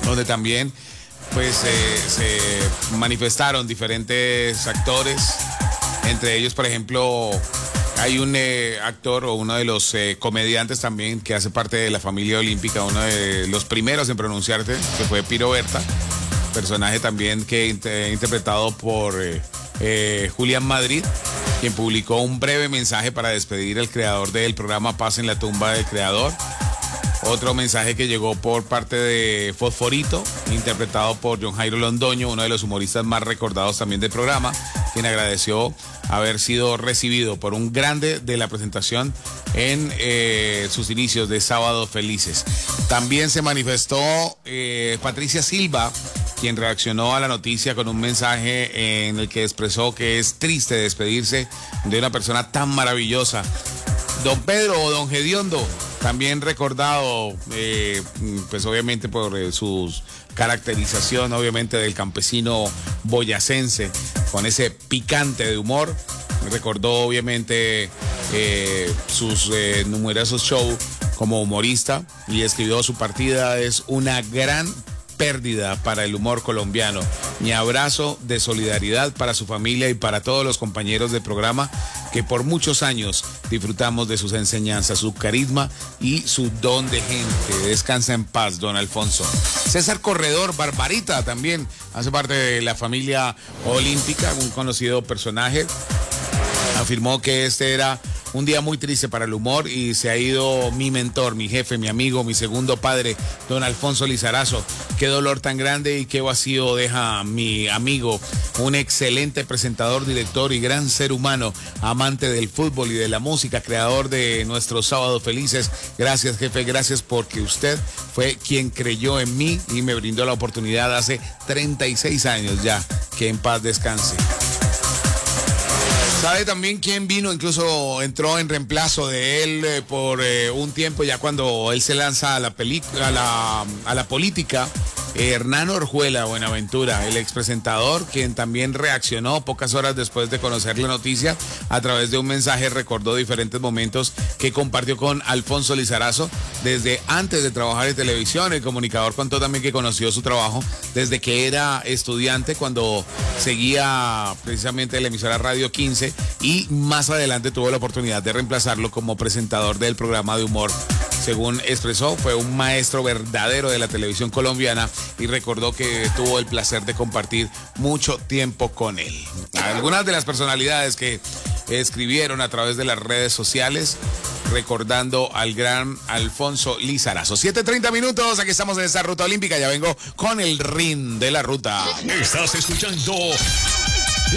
donde también pues se manifestaron diferentes actores, entre ellos, por ejemplo, hay un actor o uno de los comediantes también que hace parte de la familia olímpica, uno de los primeros en pronunciarse, que fue Piro Berta, personaje también que interpretado por Julián Madrid, quien publicó un breve mensaje para despedir al creador del programa Paz en la tumba del creador. Otro mensaje que llegó por parte de Fosforito, interpretado por John Jairo Londoño, uno de los humoristas más recordados también del programa, quien agradeció haber sido recibido por un grande de la presentación en sus inicios de Sábados Felices. También se manifestó Patricia Silva, quien reaccionó a la noticia con un mensaje en el que expresó que es triste despedirse de una persona tan maravillosa. Don Pedro o Don Gediondo, también recordado, pues obviamente por su caracterización, obviamente del campesino boyacense, con ese picante de humor. Recordó obviamente sus numerosos shows como humorista y escribió: su partida es una gran pérdida para el humor colombiano. Mi abrazo de solidaridad para su familia y para todos los compañeros del programa que por muchos años disfrutamos de sus enseñanzas, su carisma y su don de gente. Descansa en paz, don Alfonso. César Corredor, Barbarita, también hace parte de la familia olímpica, un conocido personaje. Afirmó que este era un día muy triste para el humor y se ha ido mi mentor, mi jefe, mi amigo, mi segundo padre, don Alfonso Lizarazo. Qué dolor tan grande y qué vacío deja mi amigo, un excelente presentador, director y gran ser humano, amante del fútbol y de la música, creador de nuestros Sábados Felices. Gracias, jefe, gracias porque usted fue quien creyó en mí y me brindó la oportunidad hace 36 años ya. Que en paz descanse. ¿Sabe también quién vino? Incluso entró en reemplazo de él por un tiempo, ya cuando él se lanza a la política. Hernán Orjuela Buenaventura, el expresentador, quien también reaccionó pocas horas después de conocer la noticia. A través de un mensaje recordó diferentes momentos que compartió con Alfonso Lizarazo desde antes de trabajar en televisión. El comunicador contó también que conoció su trabajo desde que era estudiante, cuando seguía precisamente la emisora Radio 15, y más adelante tuvo la oportunidad de reemplazarlo como presentador del programa de humor. Según expresó, fue un maestro verdadero de la televisión colombiana y recordó que tuvo el placer de compartir mucho tiempo con él. Algunas de las personalidades que escribieron a través de las redes sociales recordando al gran Alfonso Lizarazo. 7:30 minutos, aquí estamos en esta ruta olímpica. Ya vengo con el ring de la ruta. Estás escuchando